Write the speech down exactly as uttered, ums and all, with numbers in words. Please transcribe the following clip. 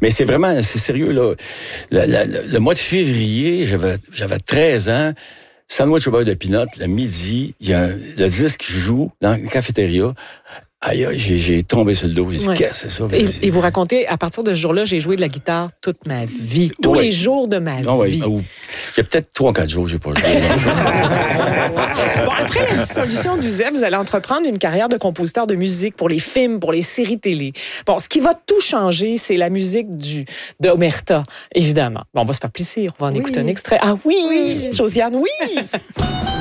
Mais c'est vraiment, c'est sérieux, là. Le, le, le mois de février, j'avais, j'avais treize ans. Sandwich au beurre de peanut, le midi, il y a un, le disque qui joue dans la cafétéria. Aïe, aïe, j'ai, j'ai tombé sur le dos. J'ai dit, ouais. Qu'est-ce que c'est ça? Et, et vous racontez, à partir de ce jour-là, j'ai joué de la guitare toute ma vie. Tous ouais. les jours de ma non, vie. Ouais. Il y a peut-être trois ou quatre jours, j'ai pas joué. Bon, après la dissolution du Z E P, vous allez entreprendre une carrière de compositeur de musique pour les films, pour les séries télé. Bon, ce qui va tout changer, c'est la musique du, de Omerta, évidemment. Bon, on va se faire plaisir. On va en oui. écouter un extrait. Ah oui, oui. Josiane, oui!